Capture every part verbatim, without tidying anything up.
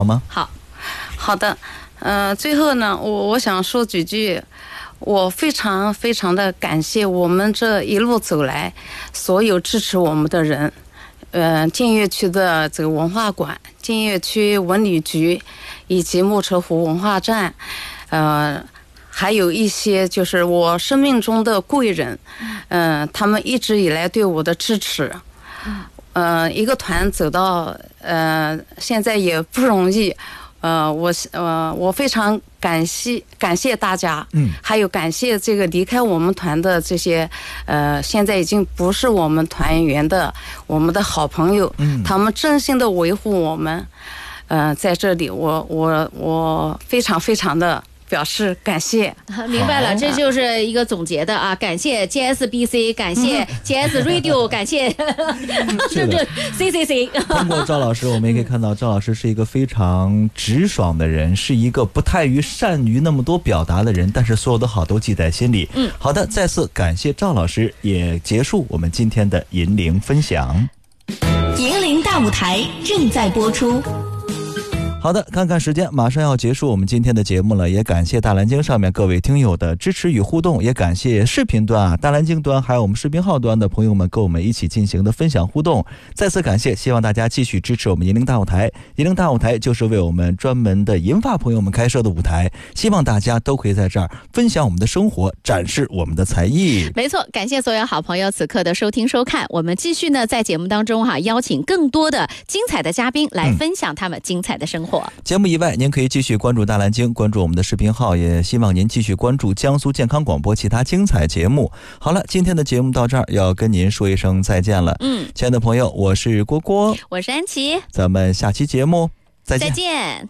好吗？ 好，好的。呃，最后呢，我我想说几句。我非常非常的感谢我们这一路走来所有支持我们的人，呃，晋岳区的这个文化馆、晋岳区文旅局以及木车湖文化站，呃，还有一些就是我生命中的贵人，嗯、呃，他们一直以来对我的支持，呃，一个团走到呃现在也不容易。呃，我呃，我非常感谢感谢大家，嗯，还有感谢这个离开我们团的这些，呃，现在已经不是我们团员的我们的好朋友，嗯，他们真心的维护我们，呃，在这里我我我非常非常的表示感谢。 明白了，这就是一个总结的啊！感谢 G S B C， 感谢 G S Radio， 感谢这这 C C C。 通过赵老师，我们也可以看到赵老师是一个非常直爽的人，是一个不太于善于那么多表达的人，但是所有的好都记在心里。嗯，好的，再次感谢赵老师，也结束我们今天的银铃分享。 银铃大舞台正在播出。 好的，看看时间，马上要结束我们今天的节目了，也感谢大蓝鲸上面各位听友的支持与互动，也感谢视频端啊、大蓝鲸端还有我们视频号端的朋友们跟我们一起进行的分享互动，再次感谢，希望大家继续支持我们银铃大舞台。银铃大舞台就是为我们专门的银发朋友们开设的舞台，希望大家都可以在这儿分享我们的生活，展示我们的才艺。 没错，感谢所有好朋友此刻的收听收看，我们继续呢在节目当中哈、啊、邀请更多的精彩的嘉宾来分享他们精彩的生活。嗯， 节目以外，您可以继续关注大蓝鲸，关注我们的视频号，也希望您继续关注江苏健康广播其他精彩节目。好了，今天的节目到这儿，要跟您说一声再见了。嗯，亲爱的朋友，我是郭郭， 我是安琪， 咱们下期节目再见。 再见。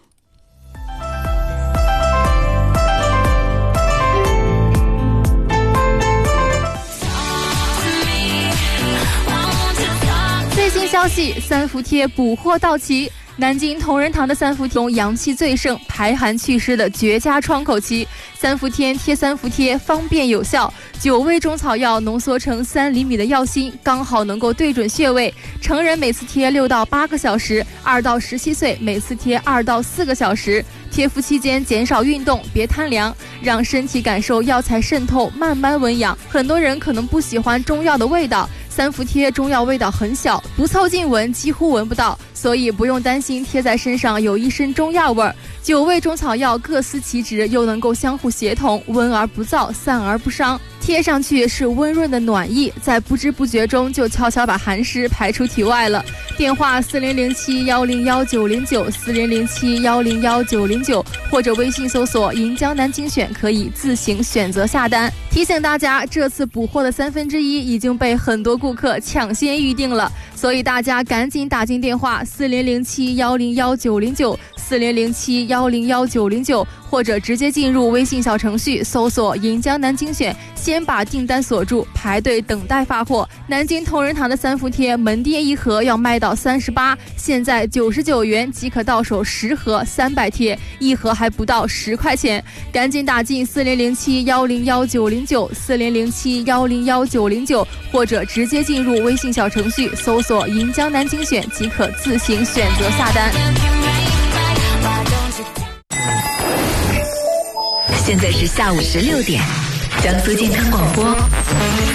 最新消息，三伏贴补货到齐。南京同仁堂的三伏贴中阳气最盛、排寒祛湿的绝佳窗口期。三伏天贴三伏贴，方便有效。九味中草药浓缩成三厘米的药芯，刚好能够对准穴位。成人每次贴六到八个小时，二到十七岁每次贴二到四个小时。贴敷期间减少运动，别贪凉，让身体感受药材渗透，慢慢温养。很多人可能不喜欢中药的味道，三伏贴中药味道很小，不凑近闻几乎闻不到，所以不用担心贴在身上有一身中药味儿。九味中草药各司其职，又能够相互协同，温而不燥，散而不伤。贴上去是温润的暖意，在不知不觉中就悄悄把寒湿排出体外了。电话四零零七幺零幺九零九四零零七幺零幺九零九，或者微信搜索银江南精选，可以自行选择下单。提醒大家，这次补货的三分之一已经被很多顾客抢先预定了，所以大家赶紧打进电话四零零七幺零幺九零九四零零七幺零幺九零九，或者直接进入微信小程序搜索银江南精选，先把订单锁住，排队等待发货。南京同仁堂的三伏贴门店一盒要卖到三十八，现在九十九元即可到手十盒三百贴，一盒还不到十块钱，赶紧打进四零零七幺零幺九零九四零零七幺零幺九零九，或者直接进入微信小程序搜索银江南精选，即可自行选择下单。 现在是下午十六点，江苏健康广播。